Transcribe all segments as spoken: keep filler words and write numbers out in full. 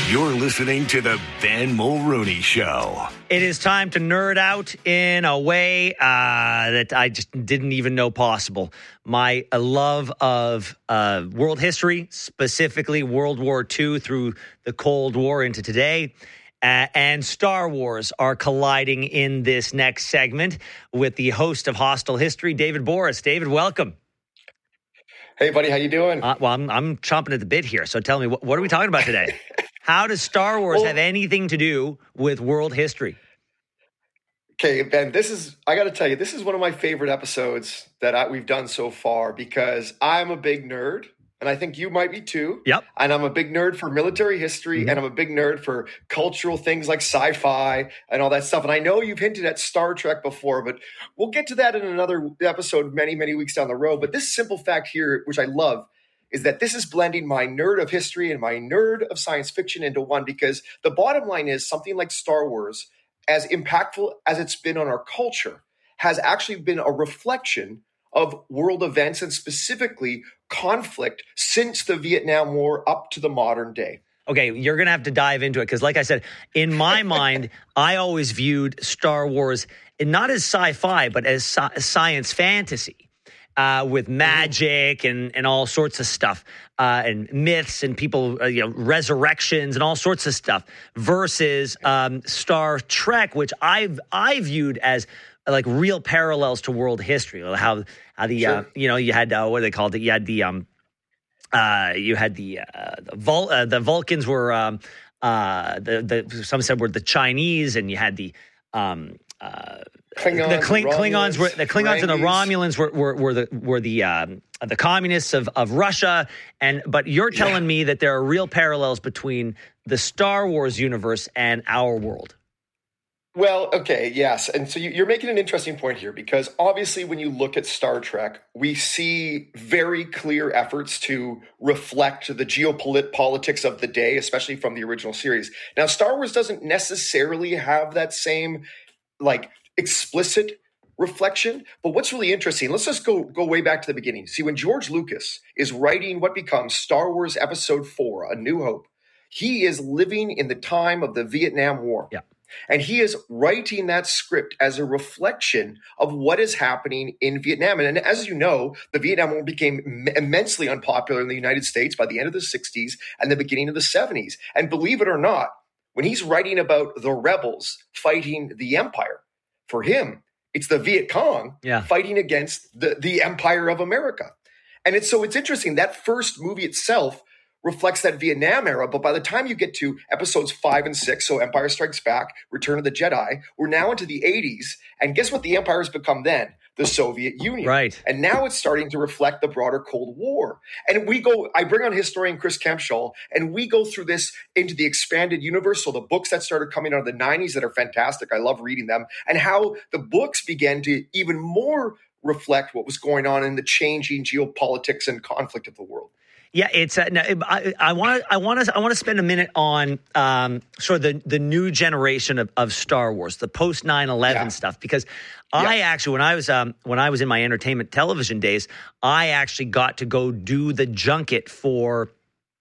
You're listening to the Ben Mulrooney Show. It is time to nerd out in a way uh, that I just didn't even know possible. My uh, love of uh, world history, specifically World War Two through the Cold War into today, uh, and Star Wars are colliding in this next segment with the host of Hostile History, David Borys. David, welcome. Hey, buddy, how you doing? Uh, well, I'm, I'm chomping at the bit here, so tell me, what, what are we talking about today? How does Star Wars well, have anything to do with world history? Okay, Ben, this is, I got to tell you, this is one of my favorite episodes that I, we've done so far because I'm a big nerd, and I think you might be too. Yep. And I'm a big nerd for military history, mm-hmm. and I'm a big nerd for cultural things like sci-fi and all that stuff. And I know you've hinted at Star Trek before, but we'll get to that in another episode many, many weeks down the road. But this simple fact here, which I love, is that this is blending my nerd of history and my nerd of science fiction into one, because the bottom line is something like Star Wars, as impactful as it's been on our culture, has actually been a reflection of world events and specifically conflict since the Vietnam War up to the modern day. Okay, you're going to have to dive into it because, like I said, in my mind, I always viewed Star Wars not as sci-fi, but as sci- science fantasy. Uh, with magic and, and all sorts of stuff, uh, and myths and people, uh, you know, resurrections and all sorts of stuff, versus um, Star Trek, which I've I viewed as uh, like real parallels to world history. How how the sure. uh, you know you had uh, what are they called? You had the um uh you had the uh, the, Vul- uh, the Vulcans were um uh the the some said were the Chinese, and you had the um. Uh, Klingons, the Kling, Romulans, Klingons were the Klingons and the Romulans were were, were the were the um, the communists of, of Russia, and but you're telling yeah. me that there are real parallels between the Star Wars universe and our world. Well, okay, yes, and so you're making an interesting point here, because obviously when you look at Star Trek, we see very clear efforts to reflect the geopolitics of the day, especially from the original series. Now, Star Wars doesn't necessarily have that same like explicit reflection. But what's really interesting, let's just go go way back to the beginning. See, when George Lucas is writing what becomes Star Wars Episode four, A New Hope, he is living in the time of the Vietnam War. Yeah. And he is writing that script as a reflection of what is happening in Vietnam. And as you know, the Vietnam War became immensely unpopular in the United States by the end of the sixties and the beginning of the seventies. And believe it or not, when he's writing about the rebels fighting the empire, for him, it's the Viet Cong yeah. fighting against the, the empire of America. And it's so it's interesting. That first movie itself reflects that Vietnam era. But by the time you get to episodes five and six, so Empire Strikes Back, Return of the Jedi, we're now into the eighties. And guess what the empire has become then? The Soviet Union. Right. And now it's starting to reflect the broader Cold War. And we go, I bring on historian Chris Kempshall, and we go through this into the expanded universe. So the books that started coming out of the nineties that are fantastic. I love reading them. And how the books began to even more reflect what was going on in the changing geopolitics and conflict of the world. Yeah, it's. Uh, no, I want to. I want to. I want to spend a minute on um, sort of the, the new generation of, of Star Wars, the post nine eleven yeah. stuff. Because yeah. I actually, when I was um, when I was in my entertainment television days, I actually got to go do the junket for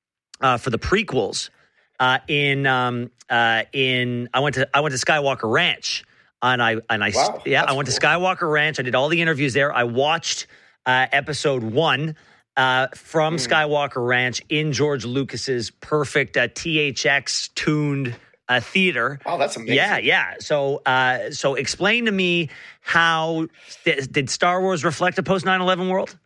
uh, for the prequels. Uh, in um, uh, in I went to I went to Skywalker Ranch, and I and I wow, yeah I went cool. to Skywalker Ranch. I did all the interviews there. I watched uh, episode one. Uh, from mm. Skywalker Ranch in George Lucas's perfect uh, T H X tuned uh, theater. Oh, that's amazing! Yeah, yeah. So, uh, so explain to me how th- did Star Wars reflect a post nine eleven world?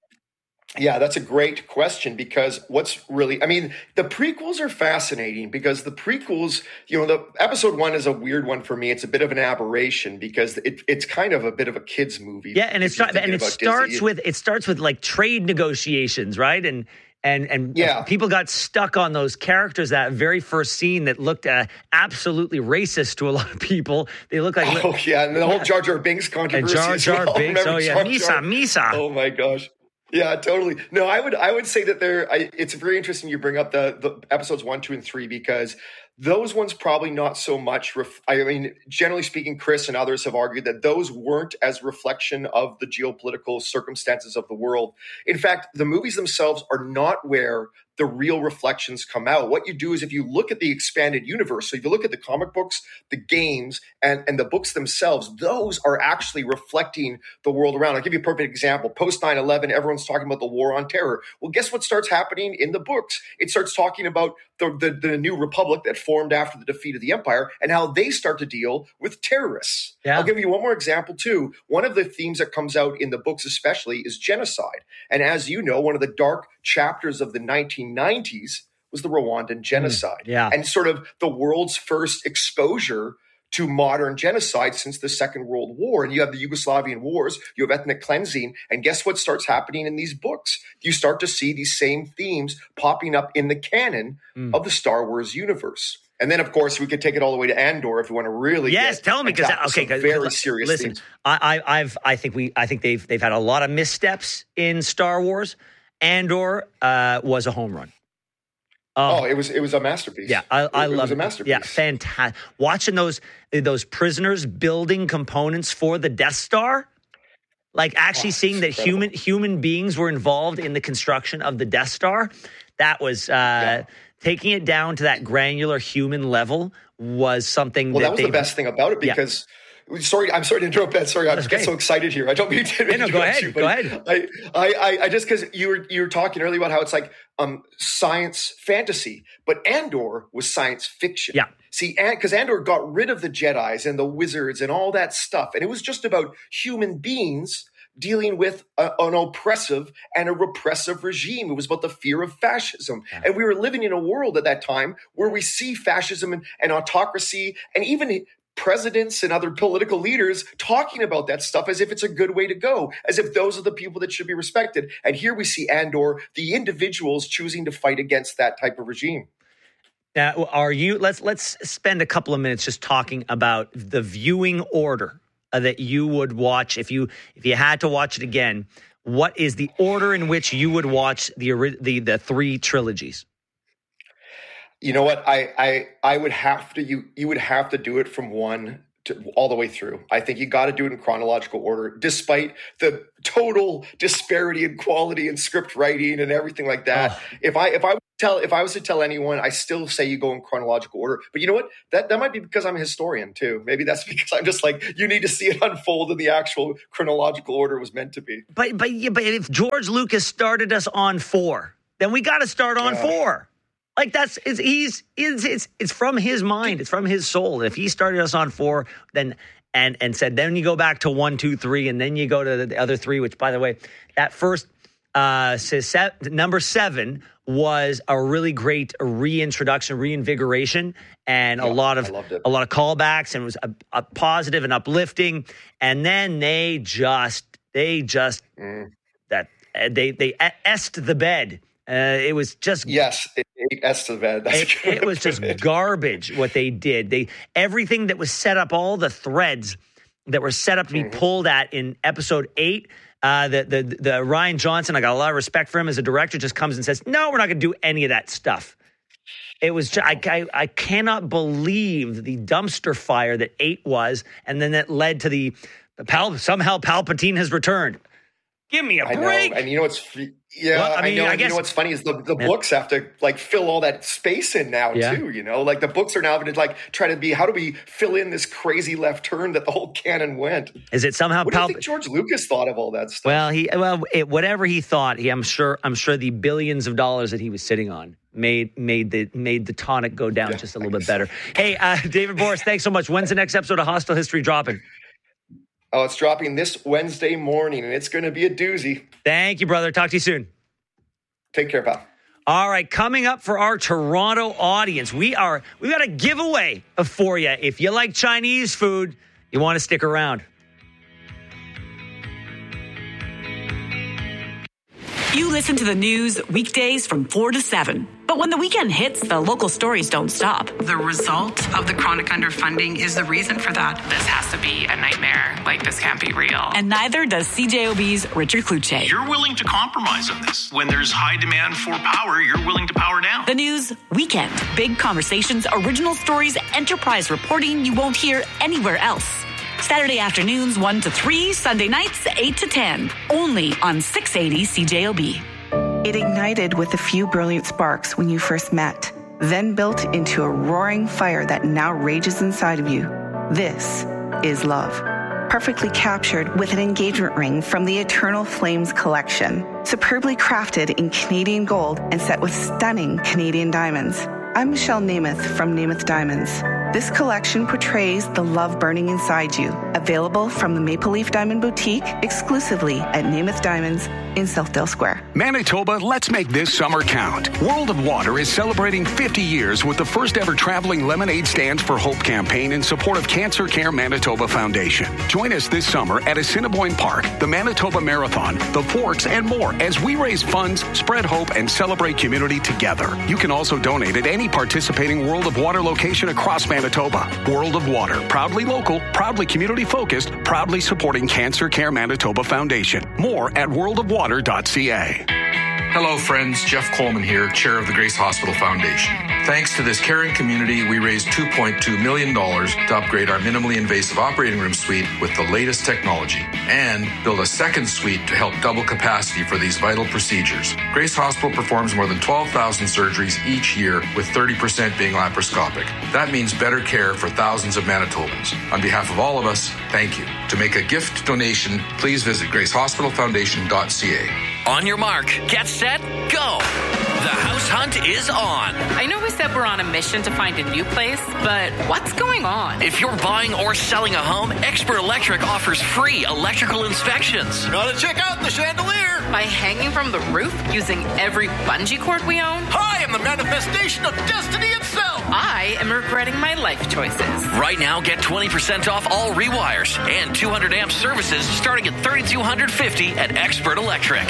Yeah, that's a great question, because what's really, I mean, the prequels are fascinating because the prequels, you know, the episode one is a weird one for me. It's a bit of an aberration because it, it's kind of a bit of a kid's movie. Yeah, and it's and it starts Disney. with it starts with like trade negotiations, right? And and and yeah. people got stuck on those characters that very first scene that looked uh, absolutely racist to a lot of people. They look like oh yeah, and the whole Jar Jar Binks controversy. And Jar Jar well. Binks, oh yeah, Jar Misa, Jar? Misa. Oh my gosh. Yeah, totally. No, I would I would say that there. I, it's very interesting you bring up the, the episodes one, two, and three, because Those ones probably not so much. Ref- I mean, generally speaking, Chris and others have argued that those weren't as reflection of the geopolitical circumstances of the world. In fact, the movies themselves are not where the real reflections come out. What you do is if you look at the expanded universe, so if you look at the comic books, the games, and, and the books themselves, those are actually reflecting the world around. I'll give you a perfect example. Post nine eleven, everyone's talking about the war on terror. Well, guess what starts happening in the books? It starts talking about the, the, the new republic that formed after the defeat of the empire and how they start to deal with terrorists. Yeah. I'll give you one more example, too. One of the themes that comes out in the books especially is genocide. And as you know, one of the dark chapters of the nineteen nineties was the Rwandan genocide. Mm, yeah. And sort of the world's first exposure to modern genocide since the Second World War. And you have the Yugoslavian wars, you have ethnic cleansing, and guess what starts happening in these books? You start to see these same themes popping up in the canon mm. of the Star Wars universe. And then, of course, we could take it all the way to Andor if we want to really. Yes, tell me because okay, cause, very serious. Listen, themes. I, I, I've, I think we, I think they've, they've had a lot of missteps in Star Wars. Andor uh, was a home run. Um, oh, it was, it was a masterpiece. Yeah, I, I it, love it. was a masterpiece. Yeah, fantastic. Watching those those prisoners building components for the Death Star, like actually oh, seeing that incredible. human human beings were involved in the construction of the Death Star, that was. Uh, yeah. Taking it down to that granular human level was something well, that, that was the best thing about it because yeah. sorry, I'm sorry to interrupt that. Sorry, I just get so excited here. I don't mean to hey, no, go ahead, you, go ahead. I, I, I just, because you were, you were talking earlier about how it's like um, science fantasy, but Andor was science fiction. Yeah. See, because Andor got rid of the Jedis and the wizards and all that stuff. And it was just about human beings dealing with a, an oppressive and a repressive regime. It was about the fear of fascism. And we were living in a world at that time where we see fascism and, and autocracy and even presidents and other political leaders talking about that stuff as if it's a good way to go, as if those are the people that should be respected. And here we see Andor, the individuals choosing to fight against that type of regime. Now, are you, let's, let's spend a couple of minutes just talking about the viewing order that you would watch if you if you had to watch it again. What is the order in which you would watch the the the three trilogies? You know what? I I I would have to you you would have to do it from one to all the way through. I think you got to do it in chronological order, despite the total disparity in quality and script writing and everything like that. Oh. If I if I tell if I was to tell anyone, I still say you go in chronological order. But you know what? That that might be because I'm a historian too. Maybe that's because I'm just like, you need to see it unfold in the actual chronological order it was meant to be. But but yeah, but if George Lucas started us on four, then we got to start on uh, four. Like that's it's he's it's, it's it's from his mind, it's from his soul. If he started us on four, then and and said then you go back to one, two, three, and then you go to the other three. Which, by the way, that first uh, number seven was a really great reintroduction, reinvigoration, and yeah, a lot of a lot of callbacks, and it was a, a positive and uplifting. And then they just they just mm. that they they est the bed. Uh, it was just yes, it ate S to the bed. That's it, it was just garbage what they did. They everything that was set up, all the threads that were set up to be mm-hmm. pulled at in episode eight. Uh, the the the Rian Johnson, I got a lot of respect for him as a director. Just comes and says, "No, we're not going to do any of that stuff." It was just, I, I I cannot believe the dumpster fire that eight was, and then that led to the, the Pal, somehow Palpatine has returned. Give me a break. I know. And you know what's yeah, well, I, mean, I know. I guess, you know what's funny is the, the yeah. books have to like fill all that space in now yeah. too. You know, like the books are now going to like try to be how do we fill in this crazy left turn that the whole canon went? Is it somehow? What Pal- do you think George Lucas thought of all that stuff? Well, he well it, whatever he thought, he I'm sure I'm sure the billions of dollars that he was sitting on made made the made the tonic go down yeah, just a little bit better. So. Hey, uh, David Borys, thanks so much. When's the next episode of Hostile History dropping? Oh, it's dropping this Wednesday morning, and it's going to be a doozy. Thank you, brother. Talk to you soon. Take care, pal. All right, coming up for our Toronto audience, we are we got a giveaway for you. If you like Chinese food, you want to stick around. You listen to the news weekdays from four to seven. But when the weekend hits, the local stories don't stop. The result of the chronic underfunding is the reason for that. This has to be a nightmare. Like, this can't be real. And neither does C J O B's Richard Kluche. You're willing to compromise on this. When there's high demand for power, you're willing to power down. The news weekend. Big conversations, original stories, enterprise reporting you won't hear anywhere else. Saturday afternoons one to three, Sunday nights eight to ten. Only on six eighty C J O B. It ignited with a few brilliant sparks when you first met, then built into a roaring fire that now rages inside of you. This is love. Perfectly captured with an engagement ring from the Eternal Flames collection, superbly crafted in Canadian gold and set with stunning Canadian diamonds. I'm Michelle Namath from Namath Diamonds. This collection portrays the love burning inside you. Available from the Maple Leaf Diamond Boutique exclusively at Namath Diamonds in Southdale Square. Manitoba, let's make this summer count. World of Water is celebrating fifty years with the first ever traveling Lemonade Stands for Hope campaign in support of Cancer Care Manitoba Foundation. Join us this summer at Assiniboine Park, the Manitoba Marathon, the Forks, and more as we raise funds, spread hope, and celebrate community together. You can also donate at any participating World of Water location across Manitoba. World of Water, proudly local, proudly community-focused, proudly supporting Cancer Care Manitoba Foundation. More at world of water dot c a. Hello, friends. Jeff Coleman here, chair of the Grace Hospital Foundation. Thanks to this caring community, we raised two point two million dollars to upgrade our minimally invasive operating room suite with the latest technology and build a second suite to help double capacity for these vital procedures. Grace Hospital performs more than twelve thousand surgeries each year, with thirty percent being laparoscopic. That means better care for thousands of Manitobans. On behalf of all of us, thank you. To make a gift donation, please visit grace hospital foundation dot c a. On your mark, get set, go! The house hunt is on. I know we said we're on a mission to find a new place, but what's going on? If you're buying or selling a home, Expert Electric offers free electrical inspections. Gotta check out the chandelier. By hanging from the roof using every bungee cord we own? I am the manifestation of destiny itself. I am regretting my life choices. Right now, get twenty percent off all rewires and two hundred amp services starting at three thousand two hundred fifty dollars at Expert Electric.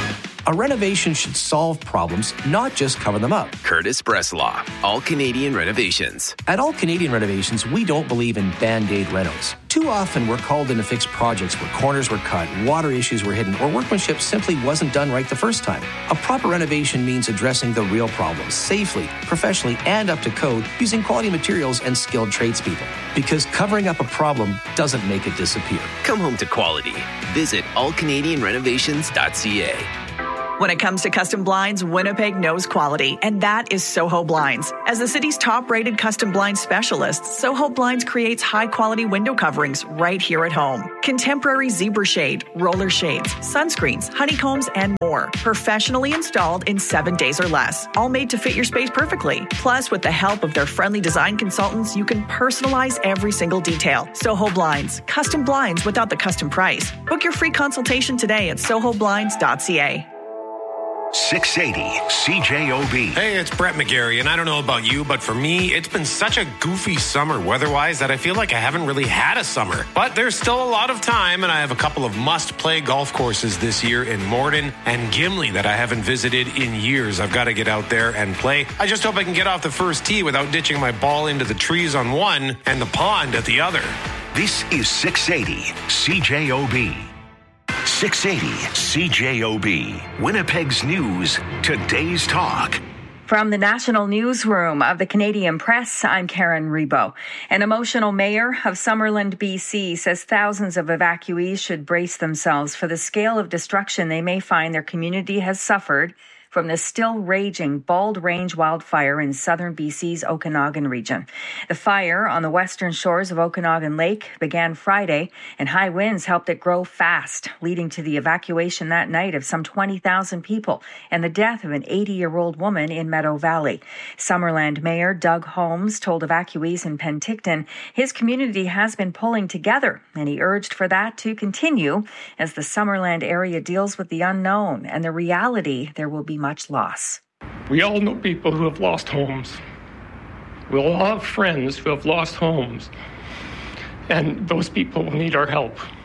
A renovation should solve problems, not just cover them up. Curtis Breslaw, All Canadian Renovations. At All Canadian Renovations, we don't believe in Band-Aid renos. Too often, we're called in to fix projects where corners were cut, water issues were hidden, or workmanship simply wasn't done right the first time. A proper renovation means addressing the real problems safely, professionally, and up to code using quality materials and skilled tradespeople. Because covering up a problem doesn't make it disappear. Come home to quality. Visit all canadian renovations dot c a. When it comes to custom blinds, Winnipeg knows quality, and that is Soho Blinds. As the city's top-rated custom blind specialist, Soho Blinds creates high-quality window coverings right here at home. Contemporary zebra shade, roller shades, sunscreens, honeycombs, and more. Professionally installed in seven days or less. All made to fit your space perfectly. Plus, with the help of their friendly design consultants, you can personalize every single detail. Soho Blinds. Custom blinds without the custom price. Book your free consultation today at soho blinds dot c a. six eighty C J O B. Hey, it's Brett McGarry, and I don't know about you, but for me, it's been such a goofy summer weather-wise that I feel like I haven't really had a summer. But there's still a lot of time, and I have a couple of must-play golf courses this year in Morden and Gimli that I haven't visited in years. I've got to get out there and play. I just hope I can get off the first tee without ditching my ball into the trees on one and the pond at the other. This is six eighty C J O B. six eighty C J O B. Winnipeg's News, today's talk. From the National Newsroom of the Canadian Press, I'm Karen Rebo. An emotional mayor of Summerland, B C, says thousands of evacuees should brace themselves for the scale of destruction they may find their community has suffered from the still raging Bald Range wildfire in southern B C's Okanagan region. The fire on the western shores of Okanagan Lake began Friday, and high winds helped it grow fast, leading to the evacuation that night of some twenty thousand people and the death of an eighty-year-old woman in Meadow Valley. Summerland Mayor Doug Holmes told evacuees in Penticton his community has been pulling together, and he urged for that to continue as the Summerland area deals with the unknown and the reality there will be much loss. We all know people who have lost homes. We all have friends who have lost homes. And those people will need our help.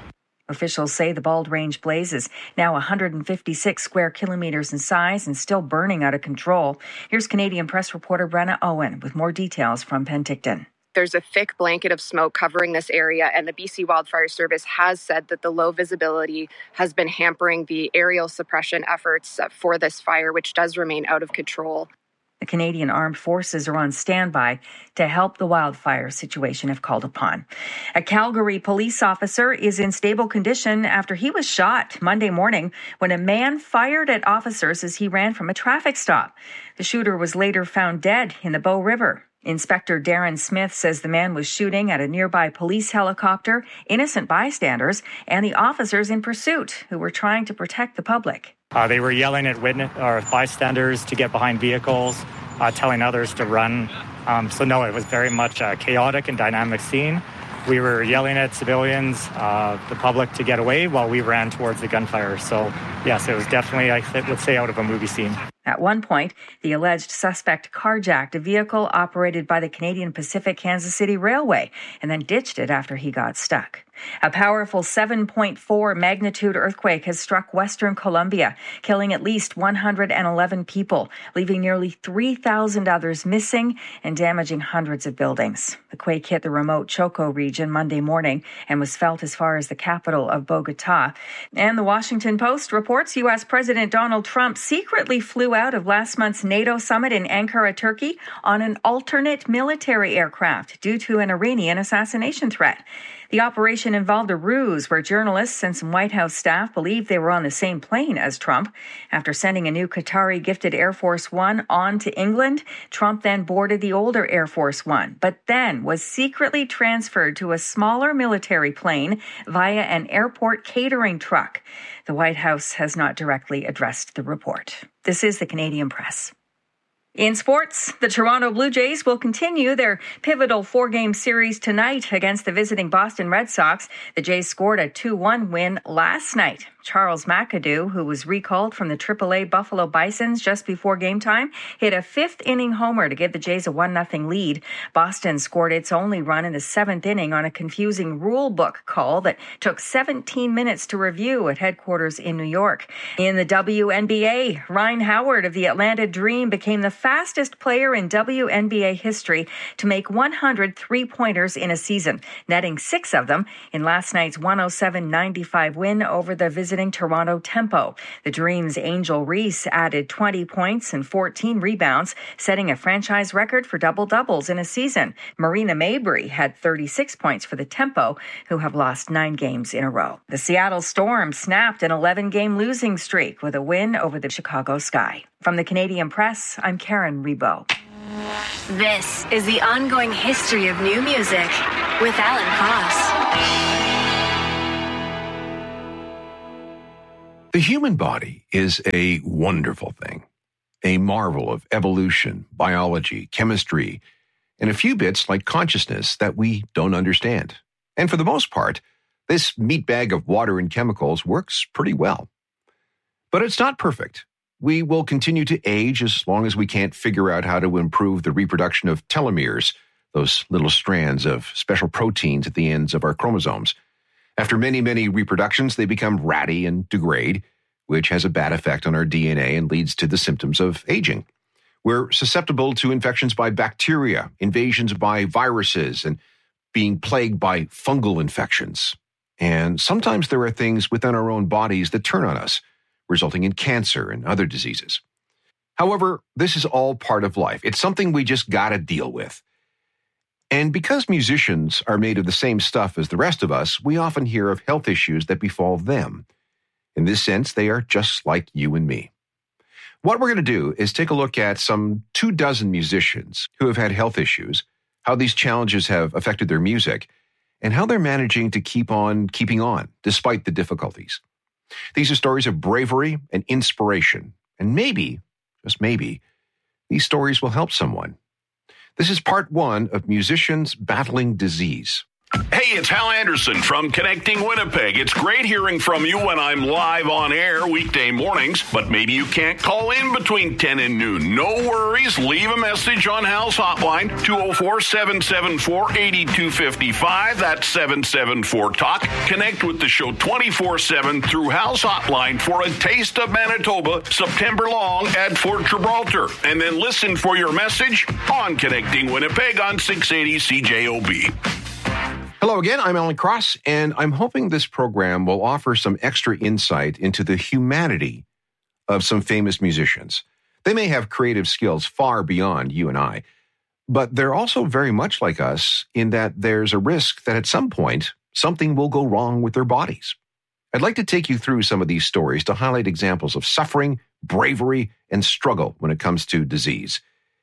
Officials say the Bald Range blaze is now one hundred fifty-six square kilometers in size and still burning out of control. Here's Canadian Press reporter Brenna Owen with more details from Penticton. There's a thick blanket of smoke covering this area, and the B C Wildfire Service has said that the low visibility has been hampering the aerial suppression efforts for this fire, which does remain out of control. The Canadian Armed Forces are on standby to help the wildfire situation if called upon. A Calgary police officer is in stable condition after he was shot Monday morning when a man fired at officers as he ran from a traffic stop. The shooter was later found dead in the Bow River. Inspector Darren Smith says the man was shooting at a nearby police helicopter, innocent bystanders, and the officers in pursuit who were trying to protect the public. Uh, they were yelling at witness or bystanders to get behind vehicles, uh, telling others to run. Um, so no, it was very much a chaotic and dynamic scene. We were yelling at civilians, uh, the public, to get away while we ran towards the gunfire. So yes, it was definitely, I would say, out of a movie scene. At one point, the alleged suspect carjacked a vehicle operated by the Canadian Pacific Kansas City Railway and then ditched it after he got stuck. A powerful seven point four magnitude earthquake has struck Western Colombia, killing at least one hundred eleven people, leaving nearly three thousand others missing and damaging hundreds of buildings. The quake hit the remote Choco region Monday morning and was felt as far as the capital of Bogota. And the Washington Post reports U S. President Donald Trump secretly flew out of last month's NATO summit in Ankara, Turkey, on an alternate military aircraft due to an Iranian assassination threat. The operation involved a ruse where journalists and some White House staff believed they were on the same plane as Trump. After sending a new Qatari-gifted Air Force One on to England, Trump then boarded the older Air Force One, but then was secretly transferred to a smaller military plane via an airport catering truck. The White House has not directly addressed the report. This is the Canadian Press. In sports, the Toronto Blue Jays will continue their pivotal four-game series tonight against the visiting Boston Red Sox. The Jays scored a two one win last night. Charles McAdoo, who was recalled from the triple A Buffalo Bisons just before game time, hit a fifth-inning homer to give the Jays a one nothing lead. Boston scored its only run in the seventh inning on a confusing rule book call that took seventeen minutes to review at headquarters in New York. In the W N B A, Ryan Howard of the Atlanta Dream became the fastest player in W N B A history to make one hundred three-pointers in a season, netting six of them in last night's one oh seven ninety-five win over the visiting Toronto Tempo. The Dream's Angel Reese added twenty points and fourteen rebounds, setting a franchise record for double-doubles in a season. Marina Mabrey had thirty-six points for the Tempo, who have lost nine games in a row. The Seattle Storm snapped an eleven-game losing streak with a win over the Chicago Sky. From the Canadian Press, I'm Karen Rebo. This is the ongoing history of new music with Alan Koss. The human body is a wonderful thing, a marvel of evolution, biology, chemistry, and a few bits like consciousness that we don't understand. And for the most part, this meat bag of water and chemicals works pretty well. But it's not perfect. We will continue to age as long as we can't figure out how to improve the reproduction of telomeres, those little strands of special proteins at the ends of our chromosomes. After many, many reproductions, they become ratty and degrade, which has a bad effect on our D N A and leads to the symptoms of aging. We're susceptible to infections by bacteria, invasions by viruses, and being plagued by fungal infections. And sometimes there are things within our own bodies that turn on us, resulting in cancer and other diseases. However, this is all part of life. It's something we just gotta deal with. And because musicians are made of the same stuff as the rest of us, we often hear of health issues that befall them. In this sense, they are just like you and me. What we're going to do is take a look at some two dozen musicians who have had health issues, how these challenges have affected their music, and how they're managing to keep on keeping on despite the difficulties. These are stories of bravery and inspiration, and maybe, just maybe, these stories will help someone. This is part one of Musicians Battling Disease. Hey, it's Hal Anderson from Connecting Winnipeg. It's great hearing from you when I'm live on air weekday mornings, but maybe you can't call in between ten and noon. No worries. Leave a message on Hal's hotline, two oh four, seven seven four, eight two five five. That's seven seven four talk. Connect with the show twenty-four seven through Hal's hotline for a taste of Manitoba September long at Fort Gibraltar. And then listen for your message on Connecting Winnipeg on six eighty C J O B. Hello again, I'm Alan Cross, and I'm hoping this program will offer some extra insight into the humanity of some famous musicians. They may have creative skills far beyond you and I, but they're also very much like us in that there's a risk that at some point, something will go wrong with their bodies. I'd like to take you through some of these stories to highlight examples of suffering, bravery, and struggle when it comes to disease.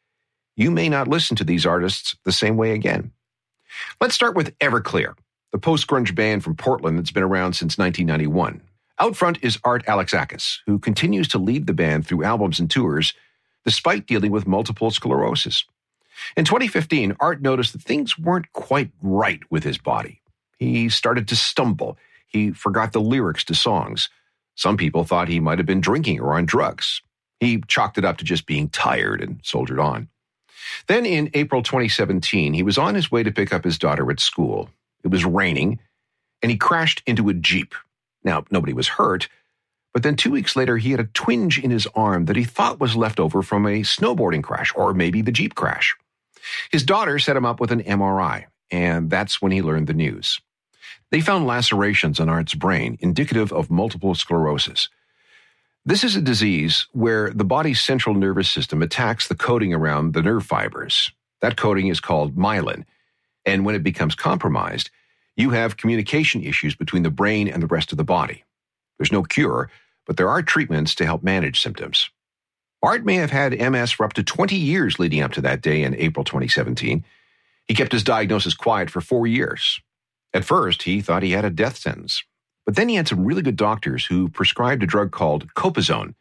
You may not listen to these artists the same way again. Let's start with Everclear, the post-grunge band from Portland that's been around since nineteen ninety-one. Out front is Art Alexakis, who continues to lead the band through albums and tours despite dealing with multiple sclerosis. In twenty fifteen, Art noticed that things weren't quite right with his body. He started to stumble. He forgot the lyrics to songs. Some people thought he might have been drinking or on drugs. He chalked it up to just being tired and soldiered on. Then in April twenty seventeen, he was on his way to pick up his daughter at school. It was raining, and he crashed into a Jeep. Now, nobody was hurt, but then two weeks later, he had a twinge in his arm that he thought was left over from a snowboarding crash, or maybe the Jeep crash. His daughter set him up with an M R I, and that's when he learned the news. They found lacerations on Art's brain, indicative of multiple sclerosis. This is a disease where the body's central nervous system attacks the coating around the nerve fibers. That coating is called myelin, and when it becomes compromised, you have communication issues between the brain and the rest of the body. There's no cure, but there are treatments to help manage symptoms. Art may have had M S for up to twenty years leading up to that day in April twenty seventeen. He kept his diagnosis quiet for four years. At first, he thought he had a death sentence. But then he had some really good doctors who prescribed a drug called Copazone.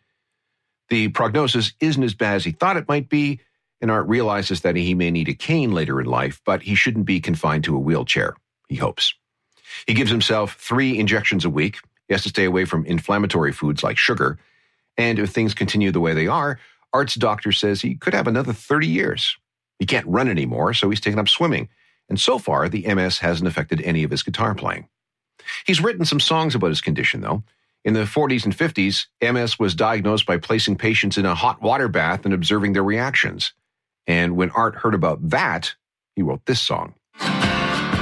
The prognosis isn't as bad as he thought it might be, and Art realizes that he may need a cane later in life, but he shouldn't be confined to a wheelchair, he hopes. He gives himself three injections a week. He has to stay away from inflammatory foods like sugar. And if things continue the way they are, Art's doctor says he could have another thirty years. He can't run anymore, so he's taken up swimming. And so far, the M S hasn't affected any of his guitar playing. He's written some songs about his condition, though. In the forties and fifties, M S was diagnosed by placing patients in a hot water bath and observing their reactions. And when Art heard about that, he wrote this song.